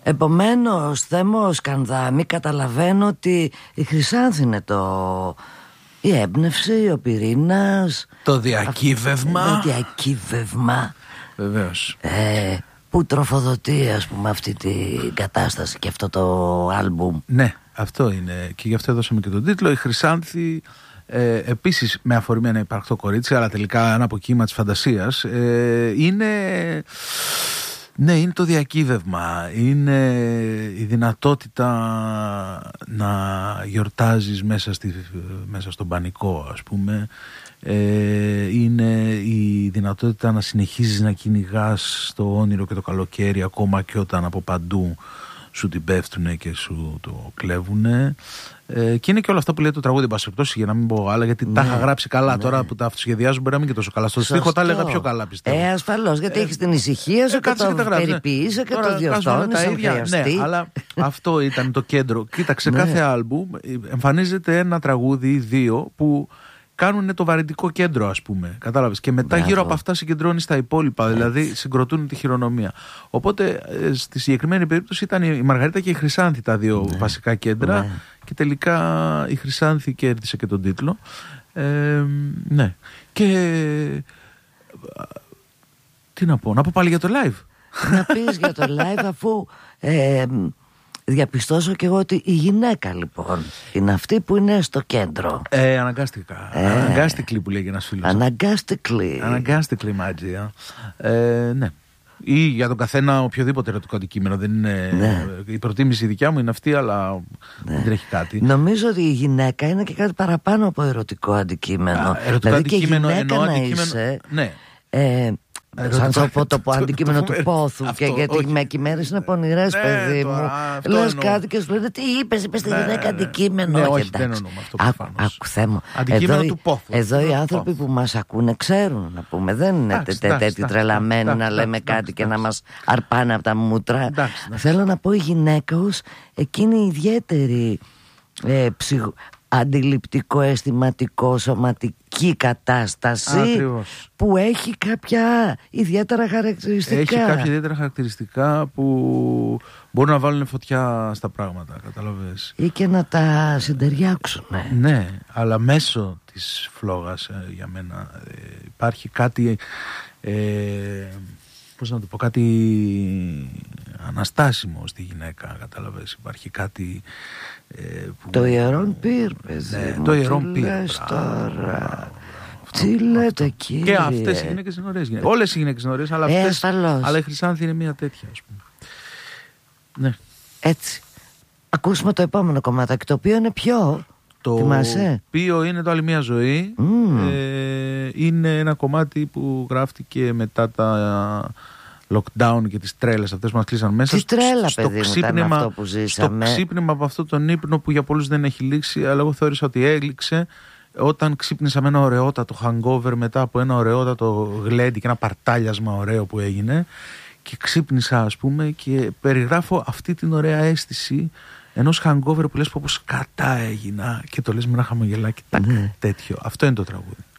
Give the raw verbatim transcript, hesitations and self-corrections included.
Επομένως, Θέμο Σκανδάμη, καταλαβαίνω ότι η Χρυσάνθη είναι το... η έμπνευση, ο πυρήνας, το διακύβευμα. Το διακύβευμα. Βεβαίως. Ε, που τροφοδοτεί, ας πούμε, αυτή την κατάσταση και αυτό το άλμπουμ. Ναι, αυτό είναι. Και γι' αυτό έδωσαμε και τον τίτλο. Η Χρυσάνθη, ε, επίσης με αφορμή ένα υπαρκτό κορίτσι, αλλά τελικά ένα αποκύημα της φαντασίας, ε, είναι... Ναι, είναι το διακύβευμα, είναι η δυνατότητα να γιορτάζεις μέσα, στη, μέσα στον πανικό, ας πούμε. Ε, είναι η δυνατότητα να συνεχίζεις να κυνηγάς το όνειρο και το καλοκαίρι ακόμα και όταν από παντού σου την πέφτουνε και σου το κλέβουνε. Ε, και είναι και όλα αυτά που λέει το τραγούδι, πάση για να μην πω άλλα, γιατί ναι, τα είχα γράψει καλά. Ναι. Τώρα που τα αυτοσχεδιάζουν μπορεί να μην και τόσο καλά. Στο στίχο τα έλεγα πιο καλά, πιστεύω. Ε, ασφαλώς, γιατί ε, έχεις την ησυχία σου ε, και το περιποίησαι και το διορθώνεις αν χρειαστεί. Ναι, αλλά αυτό ήταν το κέντρο. Κοίταξε, ναι, κάθε άλμπουμ εμφανίζεται ένα τραγούδι ή δύο που κάνουν το βαρυντικό κέντρο, ας πούμε. Κατάλαβες. Και μετά Μπράβο. Γύρω από αυτά συγκεντρώνεις τα υπόλοιπα, δηλαδή Έτσι. συγκροτούν τη χειρονομία. Οπότε στη συγκεκριμένη περίπτωση ήταν η Μαργαρίτα και η Χρυσάνθη τα δύο ναι. βασικά κέντρα. Ναι. Και τελικά η Χρυσάνθη κέρδισε και τον τίτλο. Ε, ναι. Και τι να πω, να πω πάλι για το live. Να πεις για το live, αφού ε, διαπιστώσω και εγώ ότι η γυναίκα λοιπόν είναι αυτή που είναι στο κέντρο. Ε, αναγκάστηκα. Ε, Αναγκάστηκλη που λέγει ένας φίλος. Αναγκάστηκλη. Αναγκάστηκλη μάτζια. Ε, ναι. Ή για τον καθένα οποιοδήποτε ερωτικό αντικείμενο. Δεν είναι... ναι. Η προτίμηση δικιά μου είναι αυτή, αλλά ναι. δεν τρέχει κάτι. Νομίζω ότι η γυναίκα είναι και κάτι παραπάνω από ερωτικό αντικείμενο. Α, ερωτικό δηλαδή αντικείμενο και γυναίκα εννοώ να αντικείμενο... είσαι. Ναι. Ε, Σαν θα πω το αντικείμενο του πόθου. Και γιατί με ημέρες είναι πονηρές, παιδί μου. Λες κάτι και σου λένε τι είπες, είπες τη γυναίκα αντικείμενο. Όχι, δεν εννοούμε αυτό προφανώς. Άκου Θέμο. Αντικείμενο του πόθου. Εδώ οι άνθρωποι που μας ακούνε ξέρουν να πούμε. Δεν είναι τέτοιοι τρελαμένοι να λέμε κάτι και να μας αρπάνε από τα μούτρα. Θέλω να πω η γυναίκα ως εκείνη η ιδιαίτερη αντιληπτικό, αισθηματικό, σωματική κατάσταση. Ακριβώς. Που έχει κάποια ιδιαίτερα χαρακτηριστικά. Έχει κάποια ιδιαίτερα χαρακτηριστικά που μπορούν να βάλουν φωτιά στα πράγματα, καταλαβες. Ή και να τα συντεριάξουν. Ναι, αλλά μέσω της φλόγας ε, για μένα ε, υπάρχει κάτι ε, πώς να το πω, κάτι αναστάσιμο στη γυναίκα, καταλαβες. Υπάρχει κάτι ε, που... Το ιερόν πυρ, παιδί ναι, μου. το ιερόν πυρ. Τώρα... Τι λέτε, κύριε. Και αυτές οι γυναίκες είναι ωραίες γυναίκες. Όλες οι γυναίκες είναι ωραίες, αλλά, αυτές, ε, αλλά η Χρυσάνθη είναι μια τέτοια, ας πούμε. Ναι. Έτσι. Ακούσουμε το επόμενο κομμάτι, το οποίο είναι πιο... Το θυμάσαι? οποίο είναι το Άλλη Μια Ζωή. Mm. Ε, είναι ένα κομμάτι που γράφτηκε μετά τα lockdown και τις τρέλες αυτές που μας κλείσαν μέσα. Τι τρέλα, στο παιδί μου, ήταν αυτό που ζήσαμε. Στο ξύπνημα από αυτό τον ύπνο που για πολλούς δεν έχει λήξει, αλλά εγώ θεώρησα ότι έληξε όταν ξύπνησα με ένα ωραιότατο hangover μετά από ένα ωραιότατο γλέντι και ένα παρτάλιασμα ωραίο που έγινε, και ξύπνησα, ας πούμε, και περιγράφω αυτή την ωραία αίσθηση ενός hangover που λες πως κατά έγινα και το λες με ένα χαμογελάκι, τάκ, ναι. τέτοιο. Αυτό είναι το τραγούδι.